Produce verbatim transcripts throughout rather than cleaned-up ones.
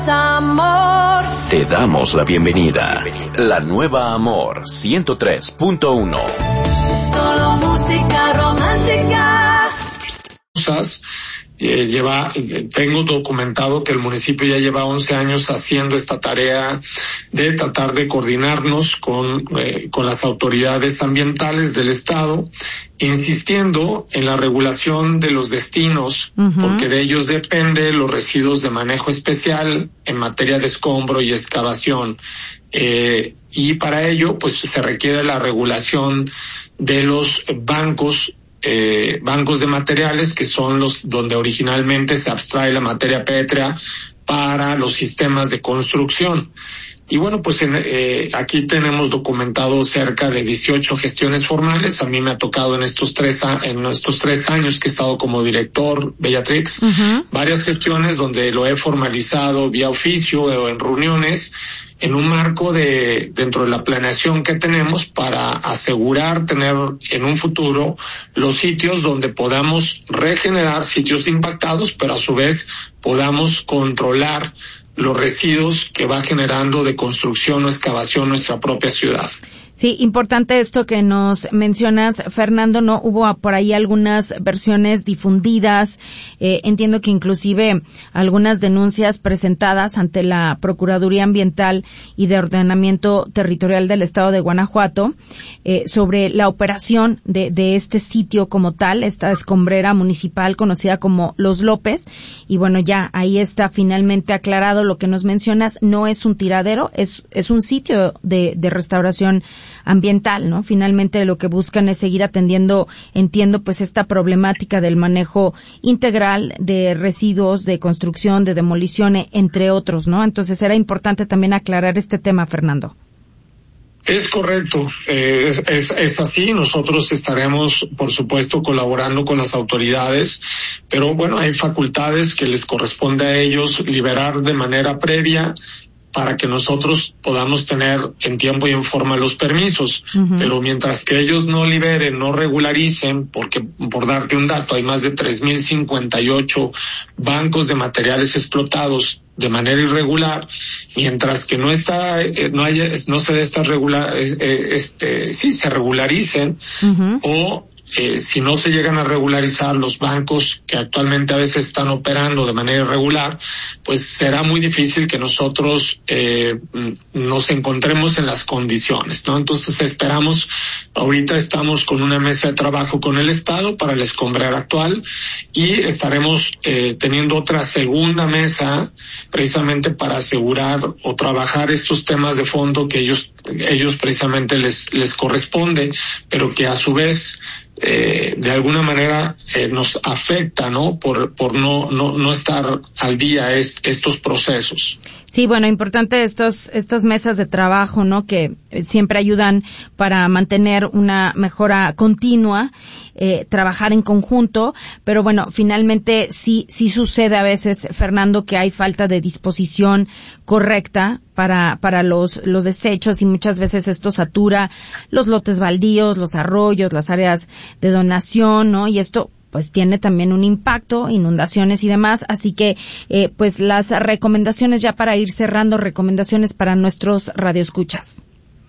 Amor. Te damos la bienvenida. La nueva Amor ciento tres punto uno. Solo música romántica. Eh, lleva, eh, tengo documentado que el municipio ya lleva once años haciendo esta tarea de tratar de coordinarnos con, eh, con las autoridades ambientales del estado, insistiendo en la regulación de los destinos, uh-huh. porque de ellos depende los residuos de manejo especial en materia de escombro y excavación. Eh, y para ello, pues se requiere la regulación de los bancos Eh, bancos de materiales, que son los donde originalmente se abstrae la materia pétrea para los sistemas de construcción. Y bueno, pues en, eh, aquí tenemos documentado cerca de dieciocho gestiones formales. A mí me ha tocado en estos tres, en estos tres años que he estado como director Bellatrix, uh-huh. varias gestiones donde lo he formalizado vía oficio o en reuniones, en un marco de, dentro de la planeación que tenemos para asegurar tener en un futuro los sitios donde podamos regenerar sitios impactados, pero a su vez podamos controlar los residuos que va generando de construcción o excavación nuestra propia ciudad. Sí, importante esto que nos mencionas, Fernando, ¿no? Hubo por ahí algunas versiones difundidas, eh, entiendo que inclusive algunas denuncias presentadas ante la Procuraduría Ambiental y de Ordenamiento Territorial del Estado de Guanajuato, eh, sobre la operación de, de este sitio como tal, esta escombrera municipal conocida como Los López, y bueno, ya ahí está finalmente aclarado lo que nos mencionas, no es un tiradero, es, es un sitio de, de restauración ambiental, ¿no? Finalmente lo que buscan es seguir atendiendo, entiendo, pues esta problemática del manejo integral de residuos, de construcción, de demolición, entre otros, ¿no? Entonces era importante también aclarar este tema, Fernando. Es correcto, eh, es, es, es así. Nosotros estaremos, por supuesto, colaborando con las autoridades, pero bueno, hay facultades que les corresponde a ellos liberar de manera previa para que nosotros podamos tener en tiempo y en forma los permisos. Uh-huh. Pero mientras que ellos no liberen, no regularicen, porque por darte un dato, hay más de tres mil cincuenta y ocho bancos de materiales explotados de manera irregular, mientras que no está, eh, no haya, no se dé estas regular, eh, este, sí, se regularicen, uh-huh. o Eh, si no se llegan a regularizar los bancos que actualmente a veces están operando de manera irregular, pues será muy difícil que nosotros eh, nos encontremos en las condiciones, ¿no? Entonces esperamos, ahorita estamos con una mesa de trabajo con el Estado para el escombrero actual y estaremos eh, teniendo otra segunda mesa precisamente para asegurar o trabajar estos temas de fondo que ellos ellos precisamente les les corresponde, pero que a su vez Eh, de alguna manera eh, nos afecta, ¿no? Por por no no no estar al día est, estos procesos. Sí, bueno, importante estos estas mesas de trabajo, ¿no? Que siempre ayudan para mantener una mejora continua, eh, trabajar en conjunto, pero bueno, finalmente sí sí sucede a veces, Fernando, que hay falta de disposición correcta para para los los desechos y muchas veces esto satura los lotes baldíos, los arroyos, las áreas de donación, ¿no? Y esto pues tiene también un impacto, inundaciones y demás, así que eh, pues las recomendaciones ya para ir cerrando, recomendaciones para nuestros radioescuchas.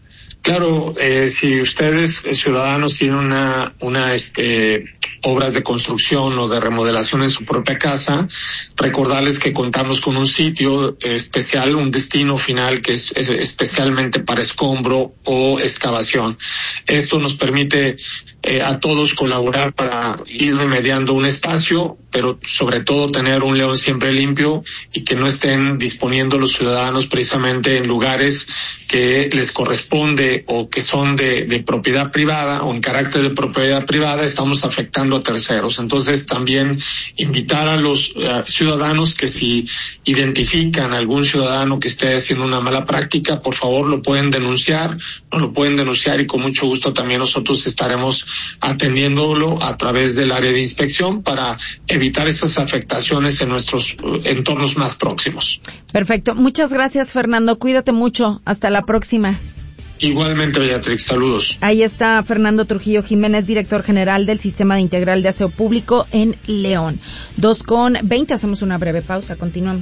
Claro, eh, si ustedes, ciudadanos, tienen una, una, este, obras de construcción o de remodelación en su propia casa, recordarles que contamos con un sitio especial, un destino final que es, es especialmente para escombro o excavación. Esto nos permite eh, a todos colaborar para ir remediando un espacio, pero sobre todo tener un león siempre limpio y que no estén disponiendo los ciudadanos precisamente en lugares que les corresponde o que son de, de propiedad privada o en carácter de propiedad privada, estamos afectando a terceros. Entonces también invitar a los uh, ciudadanos que si identifican a algún ciudadano que esté haciendo una mala práctica, por favor lo pueden denunciar, nos lo pueden denunciar y con mucho gusto también nosotros estaremos atendiéndolo a través del área de inspección para evitar esas afectaciones en nuestros uh, entornos más próximos. Perfecto. Muchas gracias, Fernando. Cuídate mucho. Hasta la próxima. Igualmente, Beatrix, saludos. Ahí está Fernando Trujillo Jiménez, director general del Sistema de Integral de Aseo Público en León. Dos con veinte, hacemos una breve pausa, continuamos.